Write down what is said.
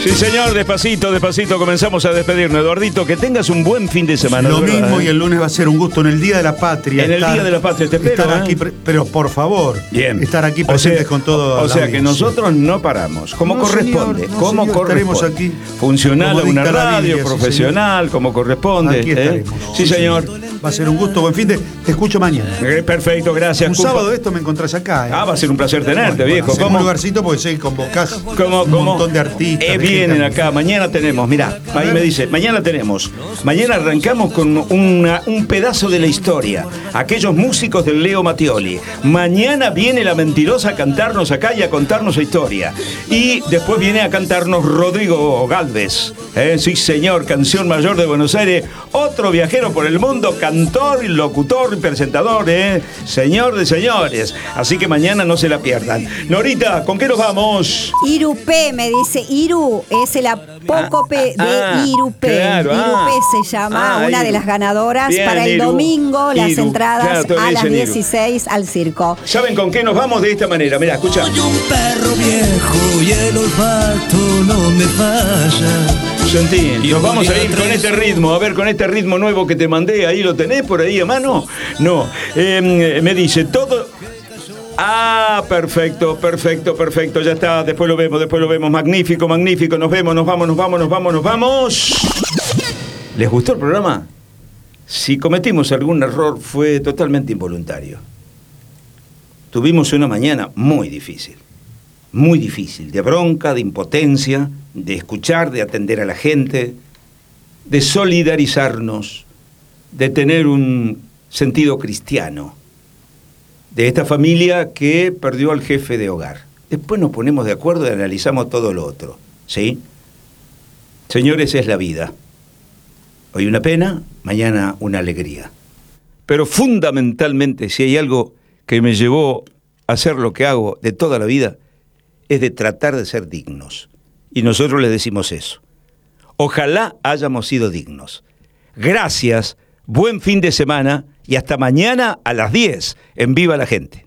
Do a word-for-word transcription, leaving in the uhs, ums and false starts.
Sí, señor, despacito, despacito comenzamos a despedirnos. Eduardito, que tengas un buen fin de semana. Lo de verdad, mismo, ¿eh? y el lunes va a ser un gusto en el Día de la Patria. En el estar, Día de la Patria, te espero. Estar ¿eh? aquí, pero por favor, Bien. estar aquí presentes o sea, con todo. O sea que nosotros no paramos, como no, corresponde, señor, no, como señor, corresponde. estaremos aquí. Funcional a una Como dicta la radio, Biblia, sí, profesional, señor. como corresponde. Aquí ¿eh? estaremos. Sí, señor. Va a ser un gusto, buen fin de. Te escucho mañana. Eh, Perfecto, gracias. Un Cufa. sábado de esto me encontrás acá. ¿eh? Ah, va a ser un placer tenerte, Bueno, viejo. hacemos ¿Cómo? un lugarcito porque sé que convocás ¿Cómo, un cómo? montón de artistas. Eh, de vienen gente. acá, mañana tenemos, mirá, ahí me dice, mañana tenemos, mañana arrancamos con una, un pedazo de la historia, aquellos músicos del Leo Mattioli. Mañana viene la mentirosa a cantarnos acá y a contarnos su historia. Y después viene a cantarnos Rodrigo Gálvez, ¿eh? Sí señor, canción mayor de Buenos Aires, otro viajero por el mundo, cantor, locutor y presentador, ¿eh? Señor de señores. Así que mañana no se la pierdan. Norita, ¿con qué nos vamos? Irupé, me dice. Iru es el apócope de ah, Irupé. claro, Irupé ah. se llama, Ah, una Iru. de las ganadoras. Bien, para el Iru. domingo, las Iru. entradas Claro, todos a las dicen Iru. dieciséis al circo. ¿Saben con qué nos vamos de esta manera? Mirá, escucha. Soy un perro viejo y el olfato no me falla. Sentí, Y nos vamos a voy a ir con tres. este ritmo, a ver, con este ritmo nuevo que te mandé, ahí lo tenés por ahí a mano. No, eh, me dice todo. Ah, perfecto, perfecto, perfecto, ya está, después lo vemos, después lo vemos, magnífico, magnífico, nos vemos, nos vamos, nos vamos, nos vamos, nos vamos. ¿Les gustó el programa? Si cometimos algún error fue totalmente involuntario. Tuvimos una mañana muy difícil, muy difícil, de bronca, de impotencia, de escuchar, de atender a la gente, de solidarizarnos, de tener un sentido cristiano, de esta familia que perdió al jefe de hogar. Después nos ponemos de acuerdo y analizamos todo lo otro, ¿sí? Señores, es la vida. Hoy una pena, mañana una alegría. Pero fundamentalmente, si hay algo que me llevó a hacer lo que hago de toda la vida, es de tratar de ser dignos. Y nosotros les decimos eso. Ojalá hayamos sido dignos. Gracias, buen fin de semana y hasta mañana a las diez en Viva la Gente.